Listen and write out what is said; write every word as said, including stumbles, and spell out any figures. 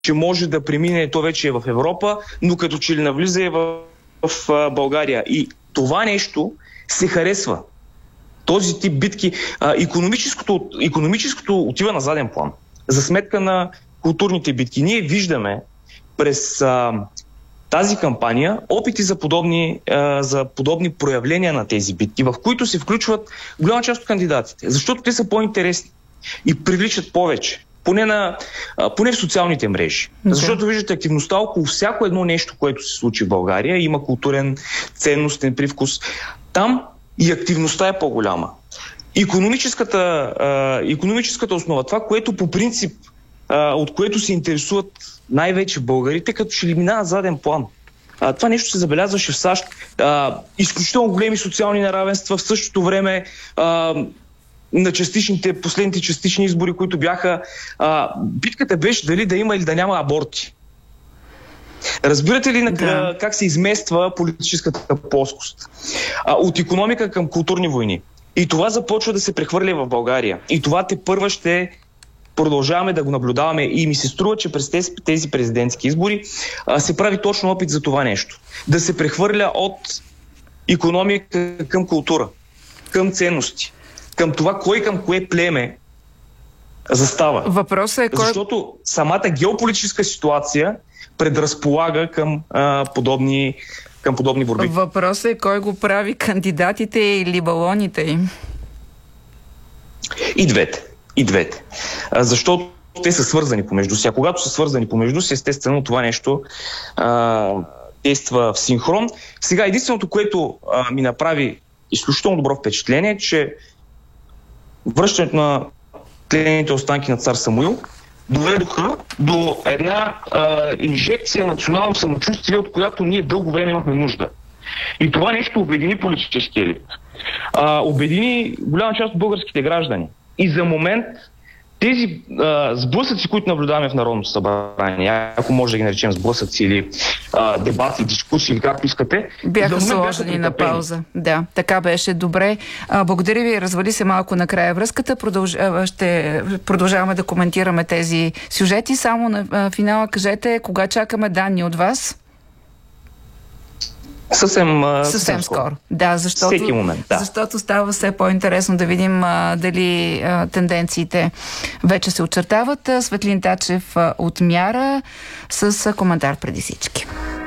че може да премине, то вече е в Европа, но като че ли навлиза е в, в, в България. И това нещо се харесва. Този тип битки, а, икономическото, икономическото отива на заден план. За сметка на културните битки. Ние виждаме през а, тази кампания опити за подобни, а, за подобни проявления на тези битки, в които се включват голяма част от кандидатите. Защото те са по-интересни и привличат повече. Поне, на, а, поне в социалните мрежи. Okay. Защото виждате активността около всяко едно нещо, което се случи в България, има културен, ценностен привкус. Там и активността е по-голяма. Икономическата, а, икономическата основа, това, което по принцип, а, от което се интересуват най-вече българите, като че ли минава заден план. А, това нещо се забелязваше в САЩ. А, изключително големи социални неравенства, в същото време а, на частичните, последните частични избори, които бяха, а, битката беше дали да има или да няма аборти. Разбирате ли да. как се измества политическата плоскост? А, от икономика към културни войни. И това започва да се прехвърля в България. И това те първа ще продължаваме да го наблюдаваме. И ми се струва, че през тези, тези президентски избори а, се прави точно опит за това нещо. Да се прехвърля от икономика към култура, към ценности, към това кой към кое племе застава. Въпросът е кой... Защото самата геополитическа ситуация предразполага към, а, подобни, към подобни борби. Въпросът е кой го прави, кандидатите или балоните им? И двете. И двете. А, защото те са свързани помежду си. А когато са свързани помежду си, естествено това нещо а, действа в синхрон. Сега единственото, което а, ми направи изключително добро впечатление, че връщането на тлените останки на цар Самуил доведоха до една а, инжекция на национално самочувствие, от която ние дълго време имахме нужда. И това нещо обедини политическия елит. А, обедини голяма част от българските граждани. И за момент тези а, сблъсъци, които наблюдаваме в Народното събрание, ако може да ги наречем сблъсъци или а, дебати, дискусии, или както искате, бяха сложени на пауза. Да, така беше. Добре. А, благодаря ви. Развали се малко накрая връзката. Продълж... Ще продължаваме да коментираме тези сюжети. Само на а, финала кажете, кога чакаме данни от вас? Съвсем, съвсем, съвсем скоро. скоро. Да, защото, всеки момент, да. Защото става все по-интересно да видим а, дали а, тенденциите вече се очертават. Светлин Тачев а, от Мяра с а, коментар преди всички.